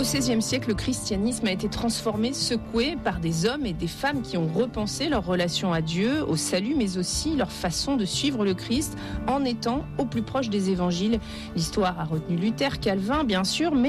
XVIe siècle, le christianisme a été transformé, secoué par des hommes et des femmes qui ont repensé leur relation à Dieu, au salut, mais aussi leur façon de suivre le Christ en étant au plus proche des évangiles. L'histoire a retenu Luther, Calvin, bien sûr, mais